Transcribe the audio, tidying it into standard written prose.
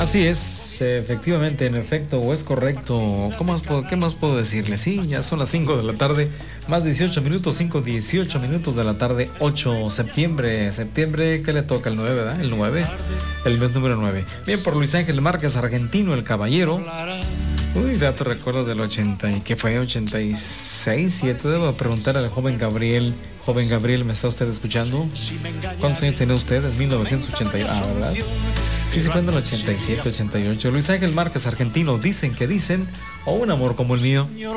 Así es, efectivamente, en efecto, o es correcto. ¿Qué más puedo decirle? Sí, ya son las 5 de la tarde, más 18 minutos, 18 minutos de la tarde, 8 septiembre. Septiembre, ¿qué le toca? El 9, ¿verdad? El 9, el mes número 9. Bien, por Luis Ángel Márquez, argentino, el caballero. Uy, ya te recuerdas del 80, ¿y qué fue? 86, 7, debo preguntar al joven Gabriel. Joven Gabriel, ¿me está usted escuchando? ¿Cuántos años tiene usted? En 1980, ¿verdad? Sí, fue en el 87, 88. Luis Ángel Márquez, argentino, dicen que dicen, o un amor como el mío.